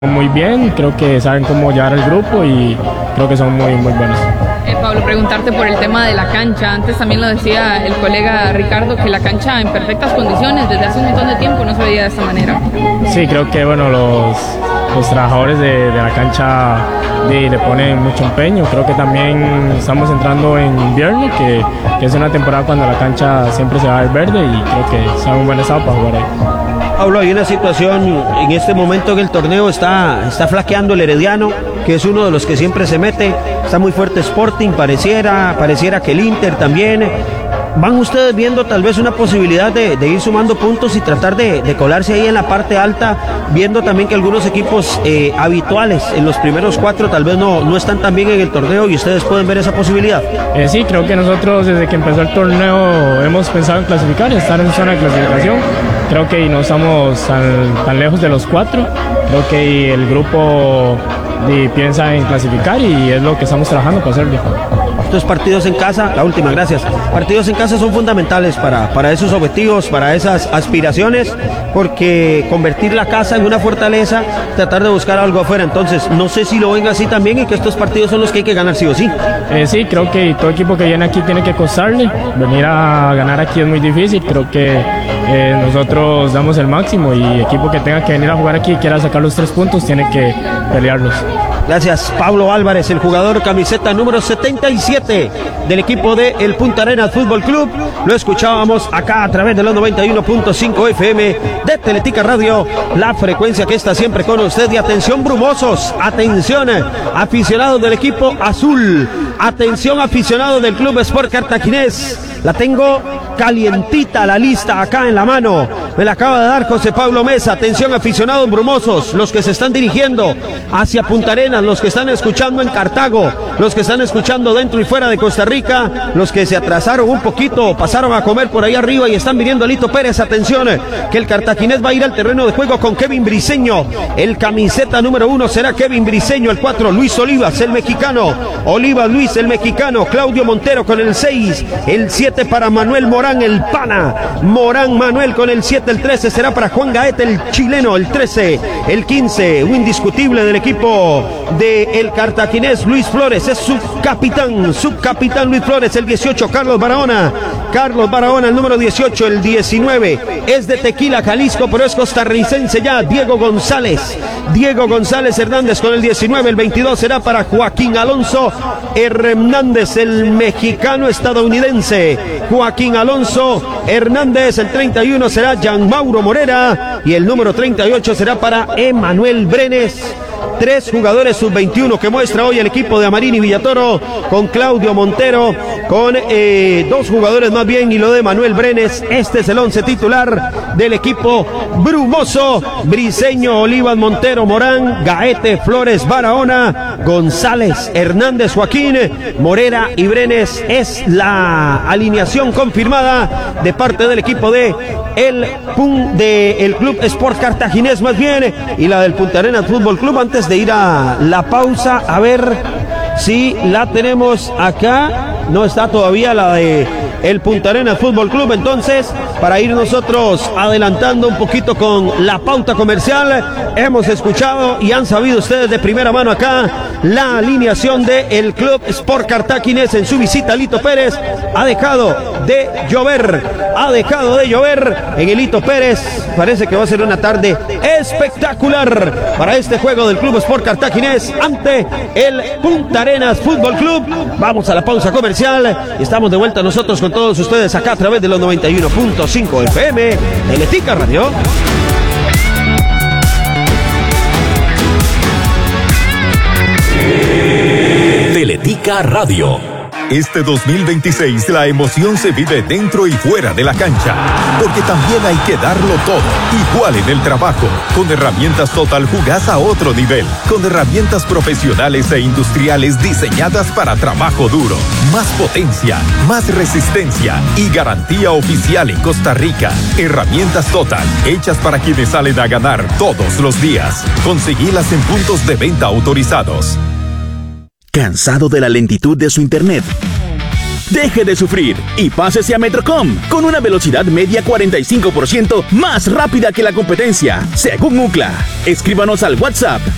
Muy bien, creo que saben cómo llevar el grupo y creo que son muy buenos. Pablo, preguntarte por el tema de la cancha. Antes también lo decía el colega Ricardo, que la cancha en perfectas condiciones desde hace un montón de tiempo no se veía de esta manera. Sí, creo que los trabajadores de la cancha le ponen mucho empeño. Creo que también estamos entrando en invierno, que es una temporada cuando la cancha siempre se va a ver verde y creo que está en un buen estado para jugar ahí. Pablo, hay una situación en este momento que el torneo está flaqueando el Herediano, que es uno de los que siempre se mete. Está muy fuerte Sporting, pareciera que el Inter también. ¿Van ustedes viendo tal vez una posibilidad de ir sumando puntos y tratar de colarse ahí en la parte alta, viendo también que algunos equipos habituales en los primeros 4 tal vez no están tan bien en el torneo y ustedes pueden ver esa posibilidad? Sí, creo que nosotros desde que empezó el torneo hemos pensado en clasificar, estar en zona de clasificación. Creo que no estamos tan lejos de los 4. Creo que el grupo piensa en clasificar y es lo que estamos trabajando para hacerlo. Estos partidos en casa, la última, gracias. Partidos en casa son fundamentales para esos objetivos, para esas aspiraciones, porque convertir la casa en una fortaleza, tratar de buscar algo afuera. Entonces, no sé si lo ven así también y que estos partidos son los que hay que ganar sí o sí. Sí, creo que todo equipo que viene aquí tiene que costarle. Venir a ganar aquí es muy difícil. Creo que nosotros damos el máximo y equipo que tenga que venir a jugar aquí y quiera sacar los 3 puntos tiene que pelearlos. Gracias, Pablo Álvarez, el jugador camiseta número 77 del equipo de el Punta Arenas Fútbol Club. Lo escuchábamos acá a través de los 91.5 FM de Teletica Radio, la frecuencia que está siempre con usted. Y atención, brumosos, atención, aficionados del equipo azul, atención, aficionados del Club Sport Cartaginés. La tengo calientita la lista acá en la mano. Me la acaba de dar José Pablo Mesa. Atención, aficionados brumosos, los que se están dirigiendo hacia Punta Arenas, los que están escuchando en Cartago, los que están escuchando dentro y fuera de Costa Rica, los que se atrasaron un poquito, pasaron a comer por ahí arriba y están viniendo a Lito Pérez. Atención, que el cartaginés va a ir al terreno de juego con Kevin Briseño. El camiseta número 1 será Kevin Briseño. El 4, Luis Olivas, el mexicano. Olivas Luis, el mexicano. Claudio Montero con el 6. El 7 para Manuel Morán, el pana. Morán Manuel con el 7. El 13 será para Juan Gaete, el chileno. El 13. El 15, un indiscutible del equipo de el cartaginés, Luis Flores, es subcapitán Luis Flores. El 18, Carlos Barahona, el número 18. El 19 es de Tequila, Jalisco, pero es costarricense ya, Diego González Hernández con el 19. El 22 será para Joaquín Alonso Hernández, el mexicano estadounidense, Joaquín Alonso Hernández. El 31 será Jean Mauro Morera y el número 38 será para Emanuel Brenes. 3 jugadores sub-21 que muestra hoy el equipo de Amarini Villatoro, con Claudio Montero, con 2 jugadores más bien, y lo de Manuel Brenes. Este es el 11 titular del equipo brumoso: Briseño, Olivas, Montero, Morán, Gaete, Flores, Barahona, González, Hernández, Joaquín, Morera y Brenes. Es la alineación confirmada de parte del equipo de el Club Sport Cartaginés más bien, y la del Punta Arenas Fútbol Club. Antes de ir a la pausa, a ver si la tenemos acá. No está todavía la de el Punta Arenas Fútbol Club. Entonces, para ir nosotros adelantando un poquito con la pauta comercial, hemos escuchado y han sabido ustedes de primera mano acá la alineación del Club Sport Cartaginés en su visita a Lito Pérez. Ha dejado de llover en el Lito Pérez. Parece que va a ser una tarde espectacular para este juego del Club Sport Cartaginés ante el Punta Arenas Fútbol Club. Vamos a la pausa comercial y estamos de vuelta nosotros con todos ustedes acá a través de los 91.5 FM Teletica Radio. Teletica Radio. Este 2026 la emoción se vive dentro y fuera de la cancha, porque también hay que darlo todo, igual en el trabajo. Con herramientas Total jugás a otro nivel, con herramientas profesionales e industriales diseñadas para trabajo duro. Más potencia, más resistencia y garantía oficial en Costa Rica. Herramientas Total, hechas para quienes salen a ganar todos los días. Conseguilas en puntos de venta autorizados. ¿Cansado de la lentitud de su internet? Deje de sufrir y pásese a Metrocom con una velocidad media 45% más rápida que la competencia, según UCLA. Escríbanos al WhatsApp